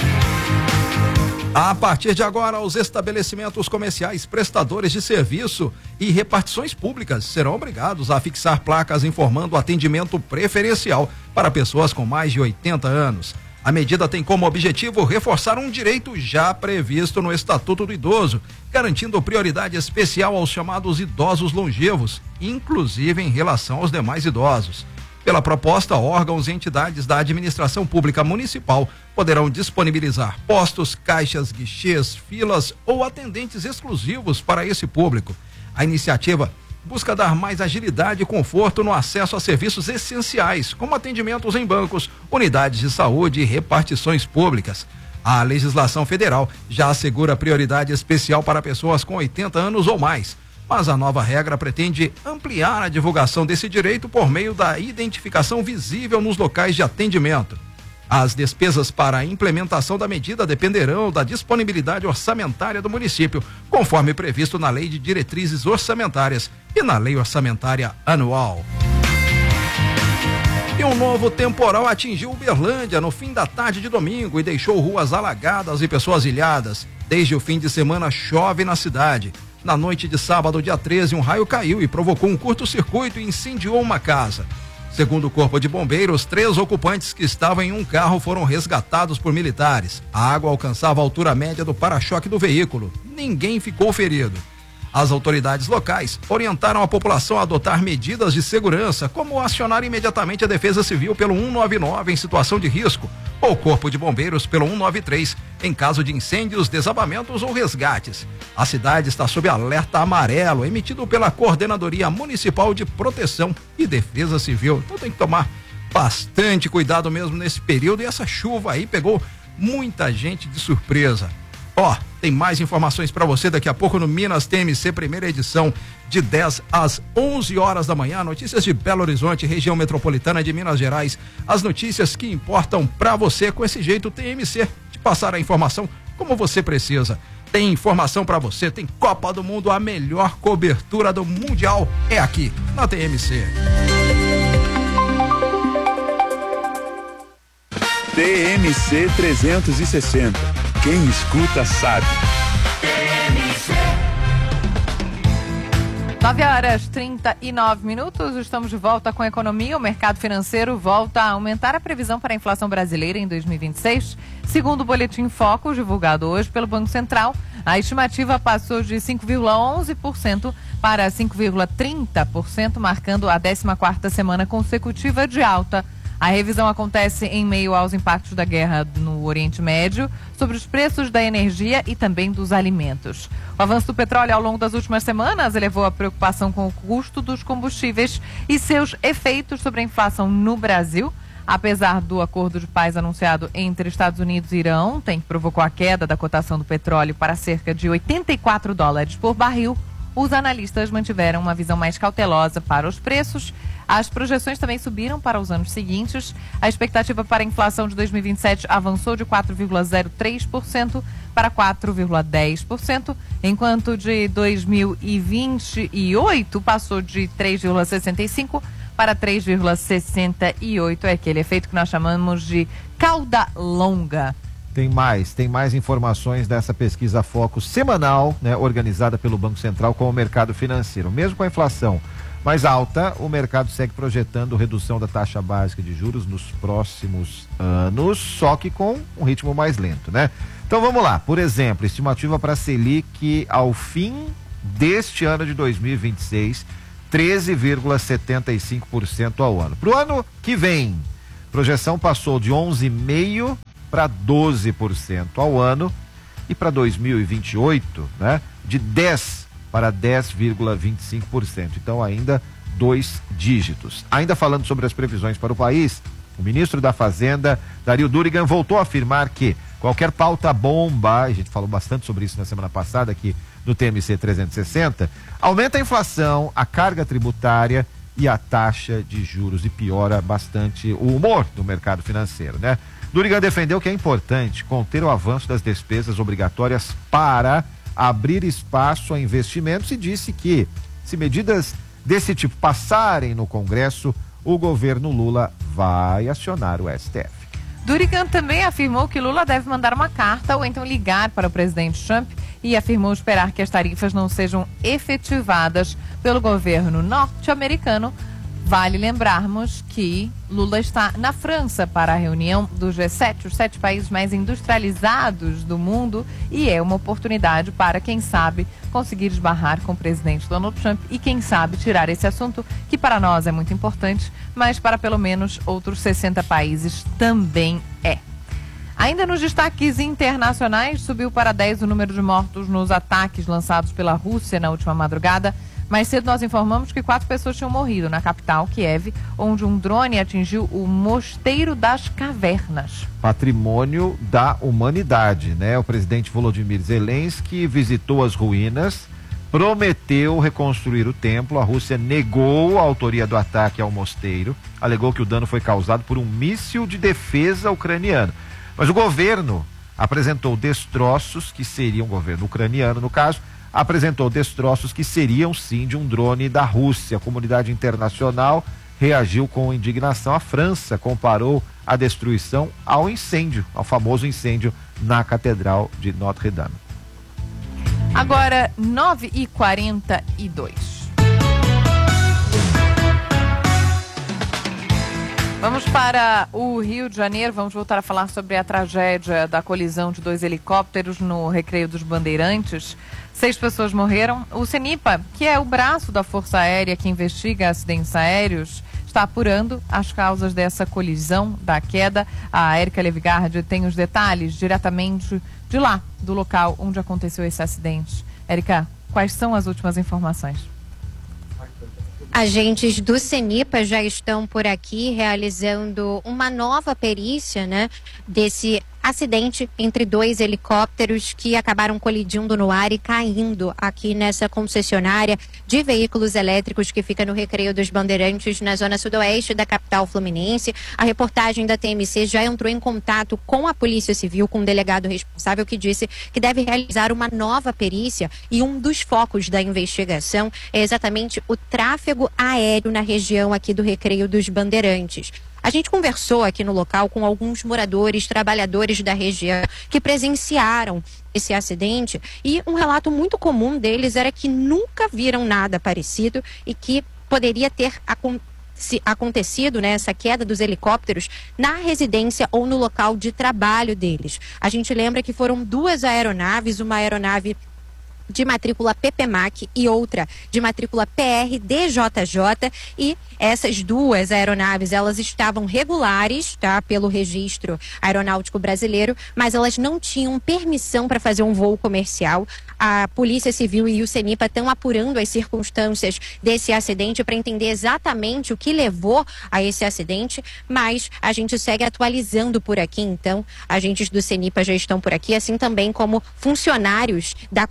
A partir de agora, os estabelecimentos comerciais, prestadores de serviço e repartições públicas serão obrigados a fixar placas informando atendimento preferencial para pessoas com mais de oitenta anos. A medida tem como objetivo reforçar um direito já previsto no Estatuto do Idoso, garantindo prioridade especial aos chamados idosos longevos, inclusive em relação aos demais idosos. Pela proposta, órgãos e entidades da administração pública municipal poderão disponibilizar postos, caixas, guichês, filas ou atendentes exclusivos para esse público. A iniciativa busca dar mais agilidade e conforto no acesso a serviços essenciais, como atendimentos em bancos, unidades de saúde e repartições públicas. A legislação federal já assegura prioridade especial para pessoas com oitenta anos ou mais, mas a nova regra pretende ampliar a divulgação desse direito por meio da identificação visível nos locais de atendimento. As despesas para a implementação da medida dependerão da disponibilidade orçamentária do município, conforme previsto na Lei de Diretrizes Orçamentárias e na Lei Orçamentária Anual. E um novo temporal atingiu Uberlândia no fim da tarde de domingo e deixou ruas alagadas e pessoas ilhadas. Desde o fim de semana chove na cidade. Na noite de sábado, dia treze, um raio caiu e provocou um curto-circuito e incendiou uma casa. Segundo o Corpo de Bombeiros, três ocupantes que estavam em um carro foram resgatados por militares. A água alcançava a altura média do para-choque do veículo. Ninguém ficou ferido. As autoridades locais orientaram a população a adotar medidas de segurança, como acionar imediatamente a Defesa Civil pelo cento e noventa e nove em situação de risco, ou o Corpo de Bombeiros pelo cento e noventa e três em caso de incêndios, desabamentos ou resgates. A cidade está sob alerta amarelo, emitido pela Coordenadoria Municipal de Proteção e Defesa Civil. Então tem que tomar bastante cuidado mesmo nesse período, e essa chuva aí pegou muita gente de surpresa. Ó, oh, tem mais informações para você daqui a pouco no Minas T M C, primeira edição, de dez às onze horas da manhã. Notícias de Belo Horizonte, região metropolitana de Minas Gerais. As notícias que importam para você, com esse jeito T M C de passar a informação como você precisa. Tem informação para você, tem Copa do Mundo, a melhor cobertura do Mundial é aqui na T M C.
T M C trezentos e sessenta. Quem escuta sabe.
nove horas e trinta e nove minutos, estamos de volta com a economia. O mercado financeiro volta a aumentar a previsão para a inflação brasileira em dois mil e vinte e seis. Segundo o boletim Focus, divulgado hoje pelo Banco Central, a estimativa passou de cinco vírgula onze por cento para cinco vírgula trinta por cento, marcando a décima quarta semana consecutiva de alta. A revisão acontece em meio aos impactos da guerra no Oriente Médio sobre os preços da energia e também dos alimentos. O avanço do petróleo ao longo das últimas semanas elevou a preocupação com o custo dos combustíveis e seus efeitos sobre a inflação no Brasil. Apesar do acordo de paz anunciado entre Estados Unidos e Irã ontem, que provocou a queda da cotação do petróleo para cerca de oitenta e quatro dólares por barril, os analistas mantiveram uma visão mais cautelosa para os preços. As projeções também subiram para os anos seguintes. A expectativa para a inflação de dois mil e vinte e sete avançou de quatro vírgula zero três por cento para quatro vírgula dez por cento, enquanto de dois mil e vinte e oito passou de três vírgula sessenta e cinco por cento para três vírgula sessenta e oito por cento. É aquele efeito que nós chamamos de cauda longa.
Tem mais, tem mais informações dessa pesquisa Foco semanal, né, organizada pelo Banco Central com o mercado financeiro. Mesmo com a inflação mais alta, o mercado segue projetando redução da taxa básica de juros nos próximos anos, só que com um ritmo mais lento, né? Então vamos lá, por exemplo, estimativa para a Selic ao fim deste ano de dois mil e vinte e seis, treze vírgula setenta e cinco por cento ao ano. Para o ano que vem, projeção passou de onze vírgula cinco por cento para doze por cento ao ano, e para dois mil e vinte e oito, né, de dez para dez vírgula vinte e cinco por cento. Então ainda dois dígitos. Ainda falando sobre as previsões para o país, o ministro da Fazenda, Dario Durigan, voltou a afirmar que qualquer pauta bomba, a gente falou bastante sobre isso na semana passada aqui no T M C trezentos e sessenta, aumenta a inflação, a carga tributária e a taxa de juros, e piora bastante o humor do mercado financeiro, né? Durigan defendeu que é importante conter o avanço das despesas obrigatórias para abrir espaço a investimentos e disse que, se medidas desse tipo passarem no Congresso, o governo Lula vai acionar o S T F.
Durigan também afirmou que Lula deve mandar uma carta ou então ligar para o presidente Trump e afirmou esperar que as tarifas não sejam efetivadas pelo governo norte-americano. Vale lembrarmos que Lula está na França para a reunião do G sete, os sete países mais industrializados do mundo, e é uma oportunidade para, quem sabe, conseguir esbarrar com o presidente Donald Trump e, quem sabe, tirar esse assunto, que para nós é muito importante, mas para pelo menos outros sessenta países também é. Ainda nos destaques internacionais, subiu para dez o número de mortos nos ataques lançados pela Rússia na última madrugada. Mais cedo nós informamos que quatro pessoas tinham morrido na capital, Kiev, onde um drone atingiu o Mosteiro das Cavernas.
Patrimônio da humanidade, né? O presidente Volodymyr Zelensky visitou as ruínas, prometeu reconstruir o templo. A Rússia negou a autoria do ataque ao mosteiro, alegou que o dano foi causado por um míssil de defesa ucraniano. Mas o governo apresentou destroços que seriam, o governo ucraniano no caso, apresentou destroços que seriam sim de um drone da Rússia. A comunidade internacional reagiu com indignação. A França comparou a destruição ao incêndio, ao famoso incêndio na Catedral de Notre-Dame.
Agora, nove e quarenta e dois. Vamos para o Rio de Janeiro, vamos voltar a falar sobre a tragédia da colisão de dois helicópteros no Recreio dos Bandeirantes. Seis pessoas morreram. O CENIPA, que é o braço da Força Aérea que investiga acidentes aéreos, está apurando as causas dessa colisão, da queda. A Érica Levigard tem os detalhes diretamente de lá, do local onde aconteceu esse acidente. Érica, quais são as últimas informações?
Agentes do CENIPA já estão por aqui realizando uma nova perícia, né, desse acidente entre dois helicópteros que acabaram colidindo no ar e caindo aqui nessa concessionária de veículos elétricos que fica no Recreio dos Bandeirantes, na zona sudoeste da capital fluminense. A reportagem da T M C já entrou em contato com a Polícia Civil, com o delegado responsável, que disse que deve realizar uma nova perícia, e um dos focos da investigação é exatamente o tráfego aéreo na região aqui do Recreio dos Bandeirantes. A gente conversou aqui no local com alguns moradores, trabalhadores da região que presenciaram esse acidente, e um relato muito comum deles era que nunca viram nada parecido e que poderia ter acontecido, né, essa queda dos helicópteros na residência ou no local de trabalho deles. A gente lembra que foram duas aeronaves, uma aeronave de matrícula P P M A C e outra de matrícula P R D J J, e essas duas aeronaves, elas estavam regulares, tá, pelo registro aeronáutico brasileiro, mas elas não tinham permissão para fazer um voo comercial. A Polícia Civil e o CENIPA estão apurando as circunstâncias desse acidente para entender exatamente o que levou a esse acidente, mas a gente segue atualizando por aqui. Então, agentes do CENIPA já estão por aqui, assim também como funcionários da concessionária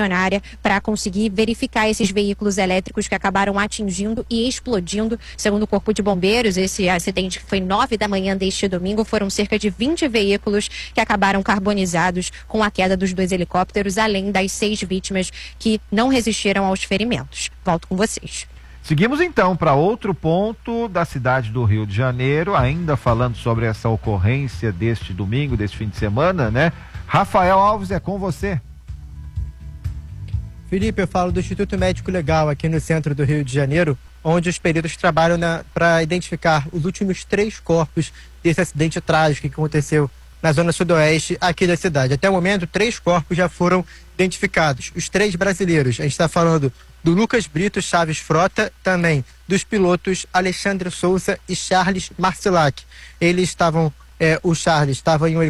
concessionária para conseguir verificar esses veículos elétricos que acabaram atingindo e explodindo. Segundo o Corpo de Bombeiros, esse acidente que foi nove da manhã deste domingo, foram cerca de vinte veículos que acabaram carbonizados com a queda dos dois helicópteros, além das seis vítimas que não resistiram aos ferimentos. Volto com vocês.
Seguimos então para outro ponto da cidade do Rio de Janeiro, ainda falando sobre essa ocorrência deste domingo, deste fim de semana, né? Rafael Alves, é com você.
Felipe, eu falo do Instituto Médico Legal aqui no centro do Rio de Janeiro, onde os peritos trabalham para identificar os últimos três corpos desse acidente trágico que aconteceu na zona sudoeste aqui da cidade. Até o momento, três corpos já foram identificados. Os três brasileiros. A gente está falando do Lucas Brito Chaves Frota, também dos pilotos Alexandre Souza e Charles Marcilac. Eles estavam, é, o Charles estava em um